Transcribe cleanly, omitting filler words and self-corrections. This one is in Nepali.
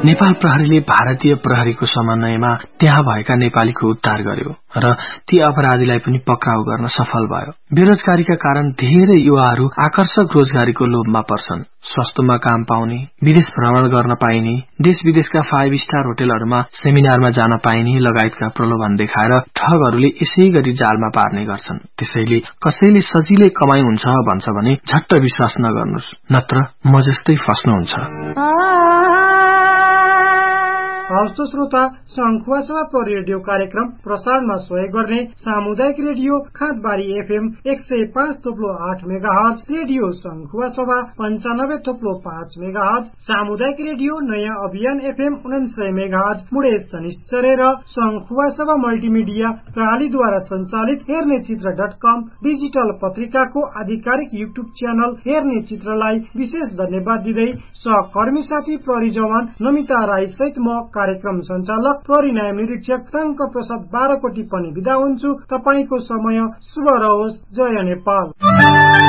नेपाल प्रहरीले भारतीय प्रहरीको समन्वयमा त्यहाँ भएका नेपालीको उद्धार गर्यो र ती अपराधीलाई पनि पक्राउ गर्न सफल भयो। बेरोजगारीका कारण धेरै युवाहरू आकर्षक रोजगारीको लोभमा पर्छन्। सस्तोमा काम पाउने, विदेश भ्रमण गर्न पाइने, देश विदेशका 5 स्टार होटलहरूमा सेमिनारमा जान पाइने लगायतका प्रलोभन देखाएर ठगहरूले यसै गरी जालमा पार्ने गर्छन्। त्यसैले कसैले सजिलै कमाई हुन्छ भन्छ भने झट्ट विश्वास नगर्नुस्, नत्र म जस्तै फस्नुहुन्छ। हवस् श्रोता, संखुवासभा रेडियो कार्यक्रम प्रसारणमा सहयोग गर्ने सामुदायिक radio Khandbari FM 105.8 megahertz, radio Sankhuwasabha 95.5 megahertz, सामुदायिक रेडियो नयाँ अभियान एफएम 99 मेगाहर्ज मुडे शनिश्चर र संखुवासभा मल्टिमिडिया प्रणालीद्वारा सञ्चालित हेर्ने चित्र.com डिजिटल पत्रिकाको आधिकारिक युट्युब च्यानल हेर्ने चित्रलाई विशेष धन्यवाद दिँदै सहकर्मी साथी प्रहरी जवान नमिता राई सहित म कार्यक्रम सञ्चालक प्रहरी नायब निरीक्षक टंक प्रसाद 12 को टिप्पणी बिदा हुन्छु। तपाईको समय शुभ रहोस्। जय नेपाल।